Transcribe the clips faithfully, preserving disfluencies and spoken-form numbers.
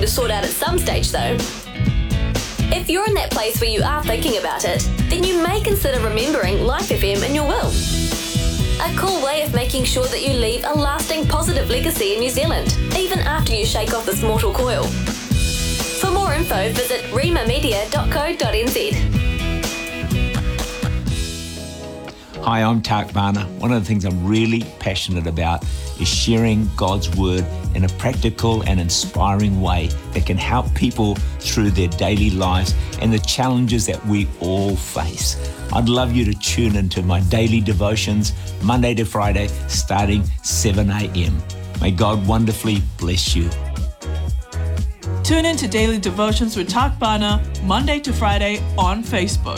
to sort out at some stage though. If you're in that place where you are thinking about it, then you may consider remembering Life F M in your will. A cool way of making sure that you leave a lasting positive legacy in New Zealand, even after you shake off this mortal coil. For more info, visit rima media dot co dot n z. Hi, I'm Tak Varner. One of the things I'm really passionate about is sharing God's Word in a practical and inspiring way that can help people through their daily lives and the challenges that we all face. I'd love you to tune into my daily devotions, Monday to Friday, starting seven a.m. May God wonderfully bless you. Tune in to Daily Devotions with Tak Varner, Monday to Friday on Facebook.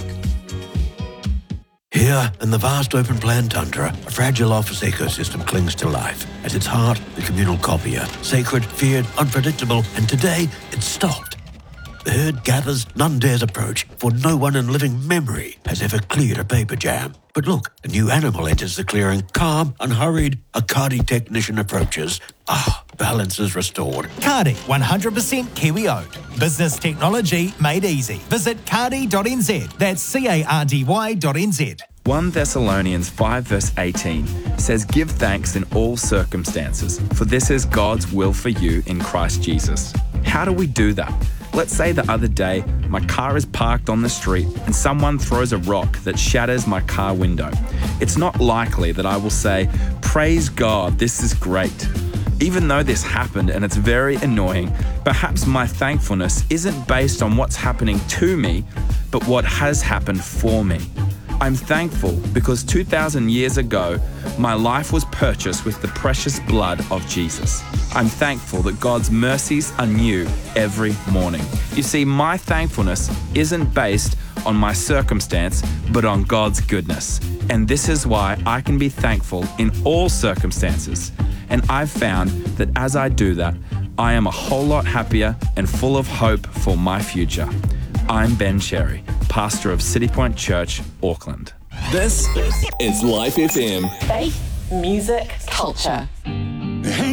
Here, in the vast open-plan tundra, a fragile office ecosystem clings to life. At its heart, the communal copier. Sacred, feared, unpredictable, and today, it's stopped. The herd gathers, none dares approach, for no one in living memory has ever cleared a paper jam. But look, a new animal enters the clearing, calm, unhurried. A Cardi technician approaches. Ah, balance is restored. Cardi, one hundred percent Kiwi owned. Business technology made easy. Visit cardi dot n z. That's C A R D Y dot N Z. First Thessalonians five verse eighteen says, "Give thanks in all circumstances, for this is God's will for you in Christ Jesus." How do we do that? Let's say the other day, my car is parked on the street and someone throws a rock that shatters my car window. It's not likely that I will say, "Praise God, this is great." Even though this happened and it's very annoying, perhaps my thankfulness isn't based on what's happening to me, but what has happened for me. I'm thankful because two thousand years ago, my life was purchased with the precious blood of Jesus. I'm thankful that God's mercies are new every morning. You see, my thankfulness isn't based on my circumstance, but on God's goodness. And this is why I can be thankful in all circumstances. And I've found that as I do that, I am a whole lot happier and full of hope for my future. I'm Ben Cherry, pastor of City Point Church, Auckland. This is Life F M. Faith, music, culture.